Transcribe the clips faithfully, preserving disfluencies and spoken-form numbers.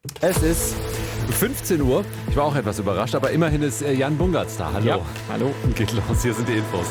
Es ist fünfzehn Uhr. Ich war auch etwas überrascht, aber immerhin ist äh, Jan Bungartz da. Hallo. Ja, hallo. Geht los, hier sind die Infos.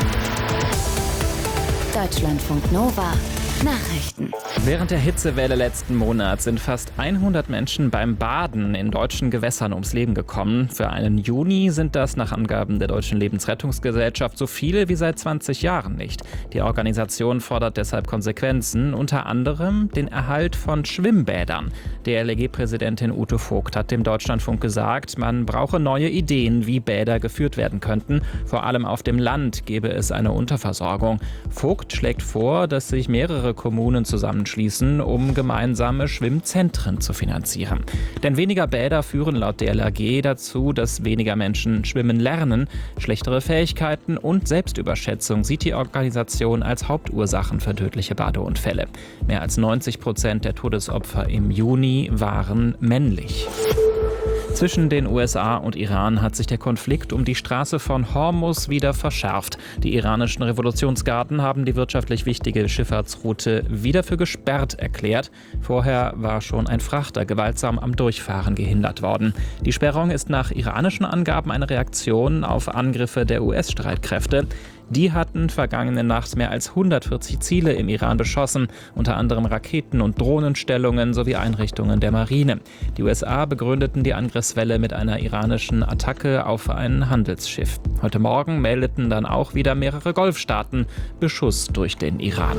Deutschlandfunk Nova Nachrichten. Während der Hitzewelle letzten Monats sind fast hundert Menschen beim Baden in deutschen Gewässern ums Leben gekommen. Für einen Juni sind das nach Angaben der Deutschen Lebensrettungsgesellschaft so viele wie seit zwanzig Jahren nicht. Die Organisation fordert deshalb Konsequenzen, unter anderem den Erhalt von Schwimmbädern. Die L E G-Präsidentin Ute Vogt hat dem Deutschlandfunk gesagt, man brauche neue Ideen, wie Bäder geführt werden könnten. Vor allem auf dem Land gebe es eine Unterversorgung. Vogt schlägt vor, dass sich mehrere Kommunen zusammenschließen, um gemeinsame Schwimmzentren zu finanzieren. Denn weniger Bäder führen laut der L A G dazu, dass weniger Menschen schwimmen lernen. Schlechtere Fähigkeiten und Selbstüberschätzung sieht die Organisation als Hauptursachen für tödliche Badeunfälle. Mehr als neunzig Prozent der Todesopfer im Juni waren männlich. Zwischen den U S A und Iran hat sich der Konflikt um die Straße von Hormuz wieder verschärft. Die iranischen Revolutionsgarden haben die wirtschaftlich wichtige Schifffahrtsroute wieder für gesperrt erklärt. Vorher war schon ein Frachter gewaltsam am Durchfahren gehindert worden. Die Sperrung ist nach iranischen Angaben eine Reaktion auf Angriffe der U S-Streitkräfte. Die hatten vergangene Nacht mehr als hundertvierzig Ziele im Iran beschossen, unter anderem Raketen- und Drohnenstellungen sowie Einrichtungen der Marine. Die U S A begründeten die Angriffswelle mit einer iranischen Attacke auf ein Handelsschiff. Heute Morgen meldeten dann auch wieder mehrere Golfstaaten Beschuss durch den Iran.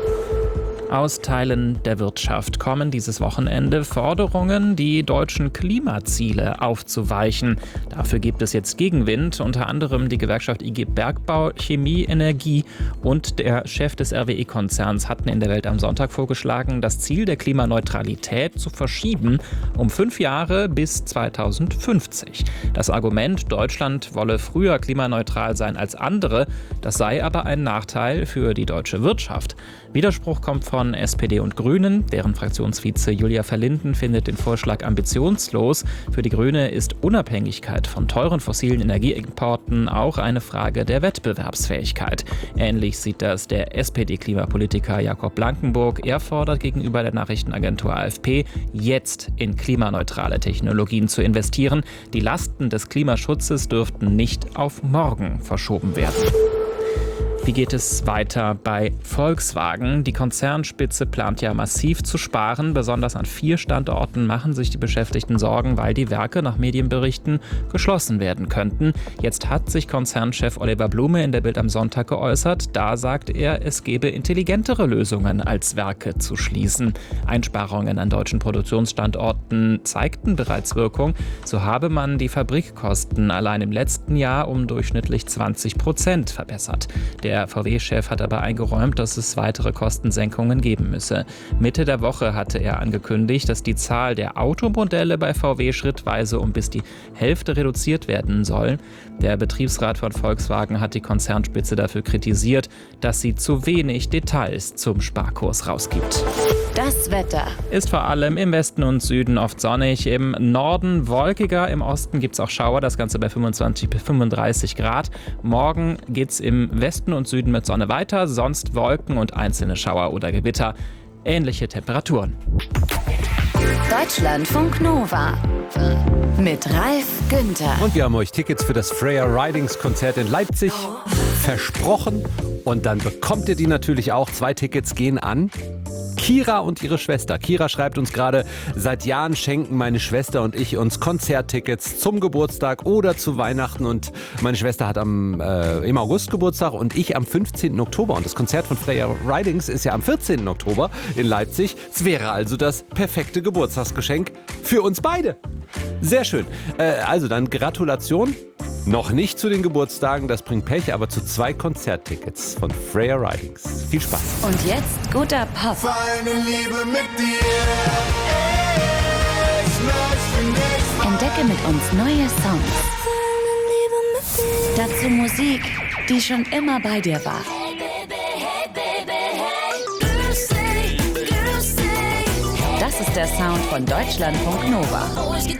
Aus Teilen der Wirtschaft kommen dieses Wochenende Forderungen, die deutschen Klimaziele aufzuweichen. Dafür gibt es jetzt Gegenwind, unter anderem die Gewerkschaft I G Bergbau, Chemie, Energie und der Chef des R W E-Konzerns hatten in der Welt am Sonntag vorgeschlagen, das Ziel der Klimaneutralität zu verschieben um fünf Jahre bis zweitausendfünfzig. Das Argument, Deutschland wolle früher klimaneutral sein als andere, das sei aber ein Nachteil für die deutsche Wirtschaft. Widerspruch kommt von S P D und Grünen. Deren Fraktionsvize Julia Verlinden findet den Vorschlag ambitionslos. Für die Grüne ist Unabhängigkeit von teuren fossilen Energieimporten auch eine Frage der Wettbewerbsfähigkeit. Ähnlich sieht das der S P D-Klimapolitiker Jakob Blankenburg. Er fordert gegenüber der Nachrichtenagentur A F P, jetzt in klimaneutrale Technologien zu investieren. Die Lasten des Klimaschutzes dürften nicht auf morgen verschoben werden. Wie geht es weiter bei Volkswagen? Die Konzernspitze plant ja massiv zu sparen. Besonders an vier Standorten machen sich die Beschäftigten Sorgen, weil die Werke nach Medienberichten geschlossen werden könnten. Jetzt hat sich Konzernchef Oliver Blume in der Bild am Sonntag geäußert. Da sagt er, es gebe intelligentere Lösungen, als Werke zu schließen. Einsparungen an deutschen Produktionsstandorten zeigten bereits Wirkung. So habe man die Fabrikkosten allein im letzten Jahr um durchschnittlich zwanzig Prozent verbessert. Der V W-Chef hat aber eingeräumt, dass es weitere Kostensenkungen geben müsse. Mitte der Woche hatte er angekündigt, dass die Zahl der Automodelle bei V W schrittweise um bis die Hälfte reduziert werden soll. Der Betriebsrat von Volkswagen hat die Konzernspitze dafür kritisiert, dass sie zu wenig Details zum Sparkurs rausgibt. Das Wetter Ist vor allem im Westen und Süden oft sonnig, im Norden wolkiger, im Osten gibt es auch Schauer, das Ganze bei fünfundzwanzig bis fünfunddreißig Grad. Morgen geht es im Westen und Süden mit Sonne weiter, sonst Wolken und einzelne Schauer oder Gewitter. Ähnliche Temperaturen. Deutschlandfunk Nova mit Ralf Günther. Und wir haben euch Tickets für das Freya Ridings Konzert in Leipzig versprochen. Und dann bekommt ihr die natürlich auch. Zwei Tickets gehen an Kira und ihre Schwester. Kira schreibt uns gerade, seit Jahren schenken meine Schwester und ich uns Konzerttickets zum Geburtstag oder zu Weihnachten. Und meine Schwester hat am, äh, im August Geburtstag und ich am fünfzehnten Oktober. Und das Konzert von Freya Ridings ist ja am vierzehnten Oktober in Leipzig. Es wäre also das perfekte Geburtstagsgeschenk für uns beide. Sehr schön. Äh, also dann Gratulation. Noch nicht zu den Geburtstagen, das bringt Pech, aber zu zwei Konzerttickets von Freya Ridings. Viel Spaß. Und jetzt guter Pop. Meine Liebe mit dir. Ich möchte nicht Entdecke mit uns neue Songs. Dazu Musik, die schon immer bei dir war. Das ist der Sound von Deutschlandfunk Nova.